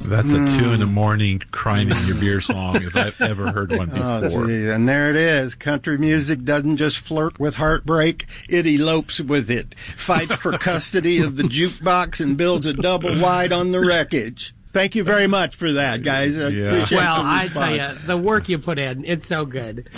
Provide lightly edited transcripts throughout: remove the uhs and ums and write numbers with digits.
That's a 2 a.m. crying in your beer song if I've ever heard one before. Oh, gee. And there it is. Country music doesn't just flirt with heartbreak, it elopes with it, fights for custody of the jukebox, and builds a double wide on the wreckage. Thank you very much for that, guys. I appreciate well, the I response. tell you, the work you put in, it's so good.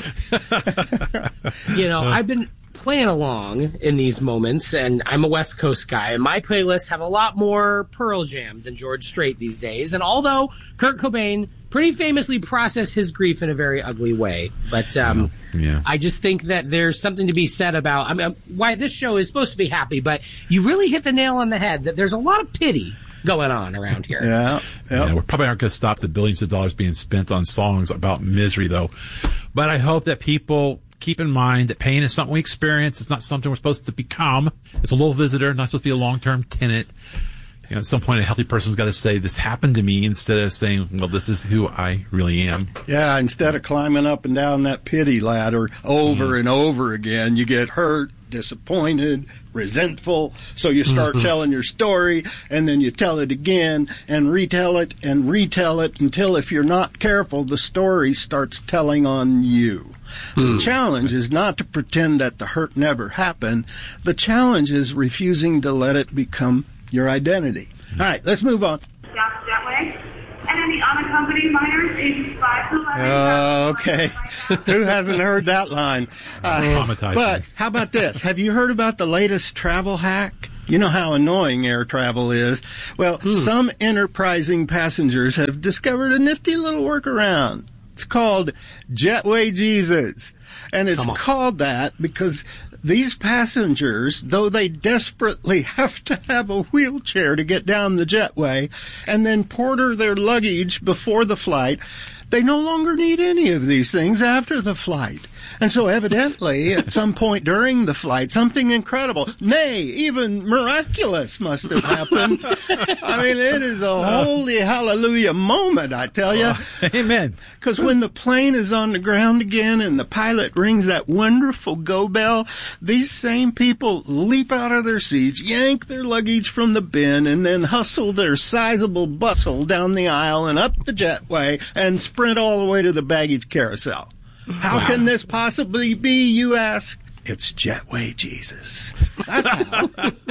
I've been playing along in these moments, and I'm a West Coast guy, and my playlists have a lot more Pearl Jam than George Strait these days. And although Kurt Cobain pretty famously processed his grief in a very ugly way, but I just think that there's something to be said about why this show is supposed to be happy, but you really hit the nail on the head that there's a lot of pity going on around here. Yeah, we probably aren't going to stop the billions of dollars being spent on songs about misery, though. But I hope that people keep in mind that pain is something we experience. It's not something we're supposed to become. It's a little visitor, not supposed to be a long-term tenant. At some point, a healthy person's got to say, this happened to me, instead of saying, well, this is who I really am. Yeah, instead of climbing up and down that pity ladder over and over again, you get hurt, disappointed, resentful, so you start telling your story, and then you tell it again, and retell it until, if you're not careful, the story starts telling on you. The challenge is not to pretend that the hurt never happened. The challenge is refusing to let it become your identity. All right, let's move on. Jetway, and any unaccompanied minors ages 5 to 11. Okay. Who hasn't heard that line? But how about this? Have you heard about the latest travel hack? You know how annoying air travel is. Well, some enterprising passengers have discovered a nifty little workaround. It's called Jetway Jesus. And it's called that because these passengers, though they desperately have to have a wheelchair to get down the jetway and then porter their luggage before the flight, they no longer need any of these things after the flight. And so evidently, at some point during the flight, something incredible, nay, even miraculous must have happened. I mean, it is a holy hallelujah moment, I tell you. Amen. Because when the plane is on the ground again and the pilot rings that wonderful go bell, these same people leap out of their seats, yank their luggage from the bin, and then hustle their sizable bustle down the aisle and up the jetway and sprint all the way to the baggage carousel. How can this possibly be, you ask? It's Jetway Jesus. That's how.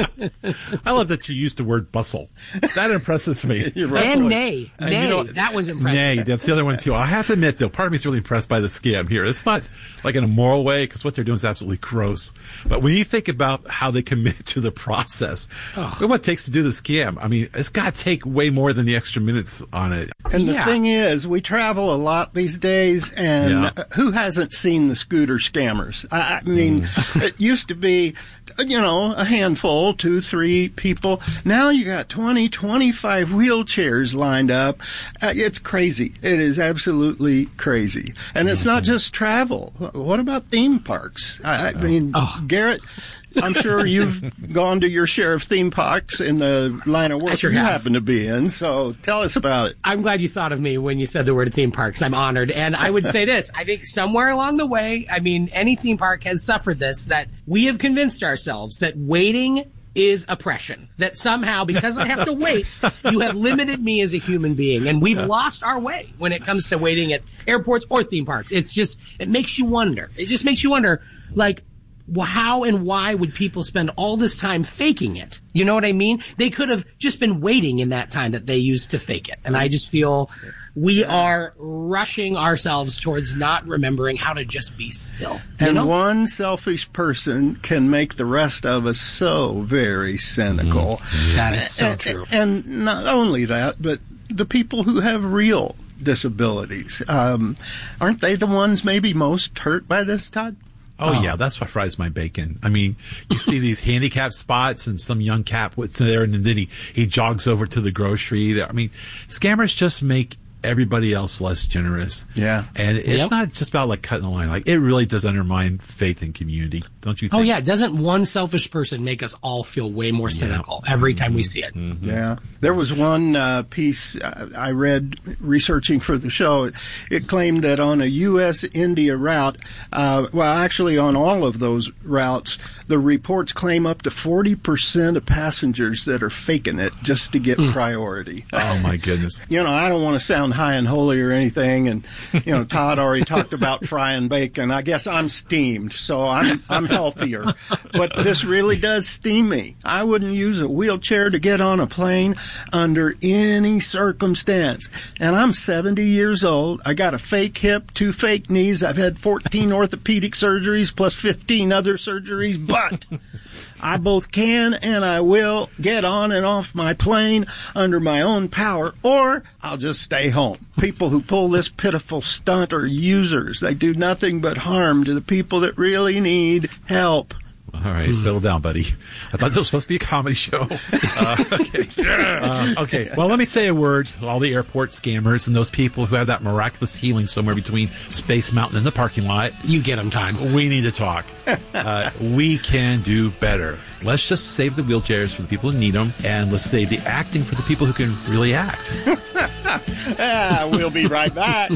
I love that you used the word bustle. That impresses me. And nay. That was impressive. Nay, that's the other one, too. I have to admit, though, part of me is really impressed by the scam here. It's not like in a moral way, because what they're doing is absolutely gross. But when you think about how they commit to the process, what it takes to do the scam, I mean, it's got to take way more than the extra minutes on it. And the thing is, we travel a lot these days, and who hasn't seen the scooter scammers? I mean, it used to be, a handful, 2, 3 people. Now you got 20, 25 wheelchairs lined up. It's crazy. It is absolutely crazy. And it's not just travel. What about theme parks? I mean, Garrett, I'm sure you've gone to your share of theme parks in the line of work you happen to be in, so tell us about it. I'm glad you thought of me when you said the word theme parks. I'm honored. And I would say this, I think somewhere along the way, any theme park has suffered this, that we have convinced ourselves that waiting is oppression. That somehow, because I have to wait, you have limited me as a human being. And we've lost our way when it comes to waiting at airports or theme parks. It makes you wonder. It just makes you wonder, how and why would people spend all this time faking it? You know what I mean? They could have just been waiting in that time that they used to fake it. And I just feel we are rushing ourselves towards not remembering how to just be still. And one selfish person can make the rest of us so very cynical. That is so true. And not only that, but the people who have real disabilities, aren't they the ones maybe most hurt by this, Todd? Oh, yeah, that's what fries my bacon. I mean, you see these handicap spots and some young cat puts there and then he jogs over to the grocery. I mean, scammers just make everybody else less generous. Yeah. And it's not just about like cutting the line. Like, it really does undermine faith in community, don't you think? Oh, yeah. Doesn't one selfish person make us all feel way more cynical every time we see it? Mm-hmm. Yeah. There was one piece I read researching for the show. It claimed that on a U.S.-India route, actually on all of those routes, the reports claim up to 40% of passengers that are faking it just to get priority. Oh, my goodness. I don't want to sound high and holy or anything, and Todd already talked about frying bacon. I guess I'm steamed, so I'm healthier. But this really does steam me. I wouldn't use a wheelchair to get on a plane under any circumstance. And I'm 70 years old. I got a fake hip, 2 fake knees. I've had 14 orthopedic surgeries plus 15 other surgeries, but I both can and I will get on and off my plane under my own power, or I'll just stay home. People who pull this pitiful stunt are users. They do nothing but harm to the people that really need help. All right, settle down, buddy. I thought this was supposed to be a comedy show. Okay. Well, let me say a word to all the airport scammers and those people who have that miraculous healing somewhere between Space Mountain and the parking lot. You get them, Todd. We need to talk. We can do better. Let's just save the wheelchairs for the people who need them, and let's save the acting for the people who can really act. We'll be right back.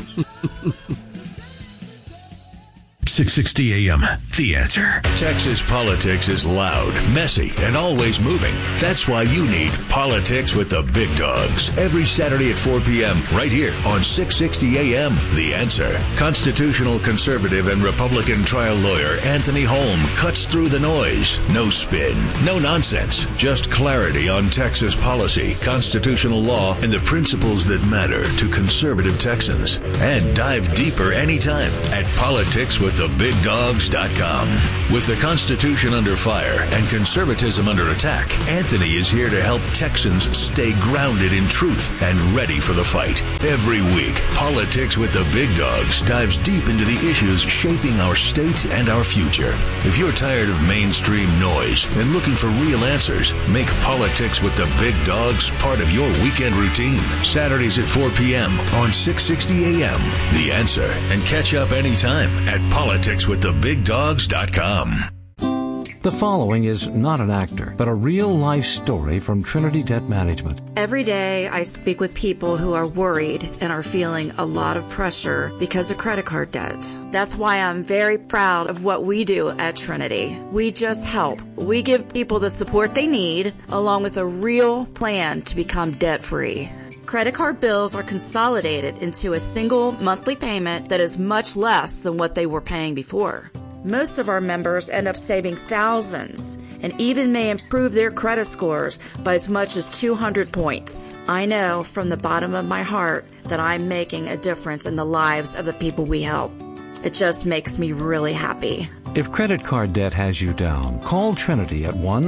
660 AM, The Answer. Texas politics is loud, messy, and always moving. That's why you need Politics with the Big Dogs. Every Saturday at 4 p.m. right here on 660 AM, The Answer. Constitutional conservative and Republican trial lawyer Anthony Holm cuts through the noise. No spin, no nonsense. Just clarity on Texas policy, constitutional law, and the principles that matter to conservative Texans. And dive deeper anytime at politicswiththebigdogs.com. With the Constitution under fire and conservatism under attack, Anthony is here to help Texans stay grounded in truth and ready for the fight. Every week, Politics with the Big Dogs dives deep into the issues shaping our state and our future. If you're tired of mainstream noise and looking for real answers, make Politics with the Big Dogs part of your weekend routine. Saturdays at 4 p.m. on 660 AM, The Answer. And catch up anytime at politicswiththebigdogs.com. The following is not an actor, but a real-life story from Trinity Debt Management. Every day I speak with people who are worried and are feeling a lot of pressure because of credit card debt. That's why I'm very proud of what we do at Trinity. We just help. We give people the support they need, along with a real plan to become debt-free. Credit card bills are consolidated into a single monthly payment that is much less than what they were paying before. Most of our members end up saving thousands and even may improve their credit scores by as much as 200 points. I know from the bottom of my heart that I'm making a difference in the lives of the people we help. It just makes me really happy. If credit card debt has you down, call Trinity at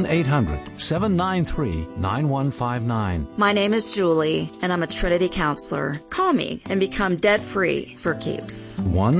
1-800-793-9159. My name is Julie, and I'm a Trinity counselor. Call me and become debt-free for keeps.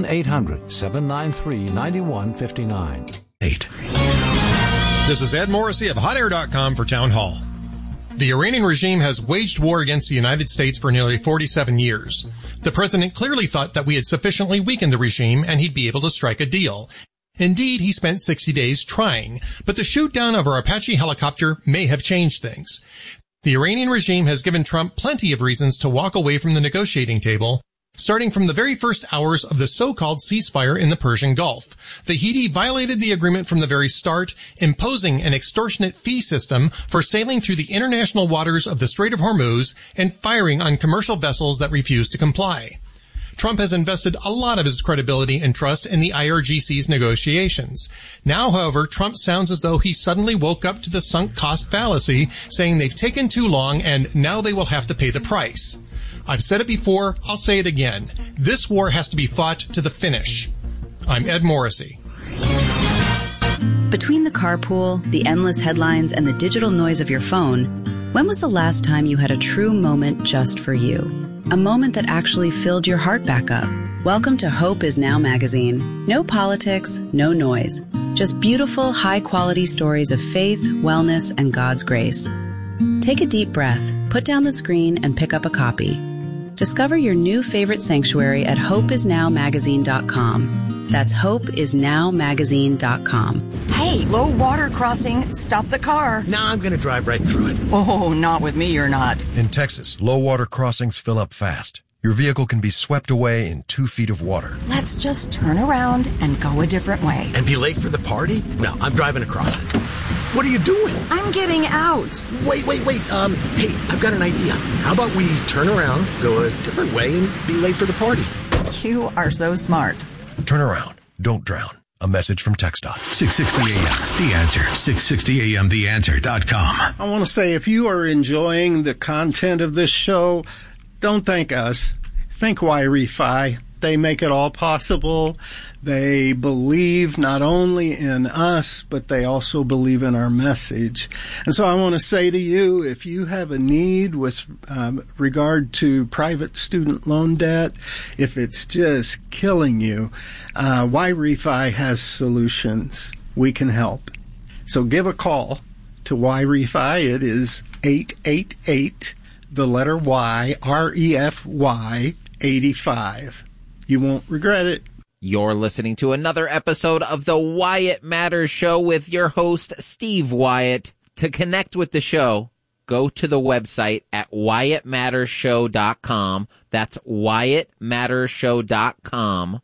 1-800-793-9159. 8. This is Ed Morrissey of HotAir.com for Town Hall. The Iranian regime has waged war against the United States for nearly 47 years. The president clearly thought that we had sufficiently weakened the regime and he'd be able to strike a deal. Indeed, he spent 60 days trying, but the shoot down of our Apache helicopter may have changed things. The Iranian regime has given Trump plenty of reasons to walk away from the negotiating table, starting from the very first hours of the so-called ceasefire in the Persian Gulf. The Houthi violated the agreement from the very start, imposing an extortionate fee system for sailing through the international waters of the Strait of Hormuz and firing on commercial vessels that refused to comply. Trump has invested a lot of his credibility and trust in the IRGC's negotiations. Now, however, Trump sounds as though he suddenly woke up to the sunk cost fallacy, saying they've taken too long and now they will have to pay the price. I've said it before, I'll say it again. This war has to be fought to the finish. I'm Ed Morrissey. Between the carpool, the endless headlines, and the digital noise of your phone, when was the last time you had a true moment just for you? A moment that actually filled your heart back up. Welcome to Hope Is Now magazine. No politics, no noise. Just beautiful, high-quality stories of faith, wellness, and God's grace. Take a deep breath, put down the screen, and pick up a copy. Discover your new favorite sanctuary at hopeisnowmagazine.com. That's hopeisnowmagazine.com. Hey, low water crossing. Stop the car. Nah, I'm going to drive right through it. Oh, not with me, you're not. In Texas, low water crossings fill up fast. Your vehicle can be swept away in 2 feet of water. Let's just turn around and go a different way. And be late for the party? No, I'm driving across it. What are you doing? I'm getting out. Wait. Hey, I've got an idea. How about we turn around, go a different way, and be late for the party? You are so smart. Turn around. Don't drown. A message from TxDOT. 660 AM, The Answer. 660 AMTheAnswer.com. I want to say, if you are enjoying the content of this show, don't thank us. Thank Wi-Fi. They make it all possible. They believe not only in us, but they also believe in our message. And so I want to say to you, if you have a need with regard to private student loan debt, if it's just killing you, Wi-Fi has solutions. We can help. So give a call to Wi-Fi. It is 888, the letter Y, REFY, 85. You won't regret it. You're listening to another episode of the Wyatt Matters Show with your host, Steve Wyatt. To connect with the show, go to the website at WyattMattersShow.com. That's WyattMattersShow.com.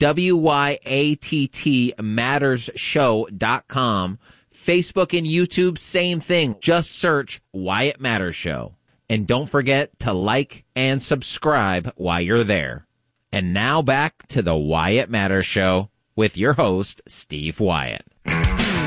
WYATT MattersShow.com. Facebook and YouTube, same thing. Just search Wyatt Matters Show. And don't forget to like and subscribe while you're there. And now back to the Wyatt Matters Show with your host, Steve Wyatt.